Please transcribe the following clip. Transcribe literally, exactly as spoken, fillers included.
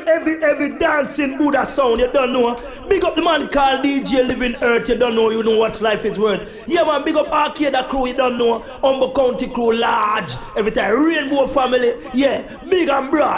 every every dancing Buddha sound, you don't know. Big up the man called D J Living Earth, you don't know, you know what life is worth. Yeah man, big up Arcade crew, you don't know. Humble County crew, large. Every time Rainbow family, yeah, big and broad.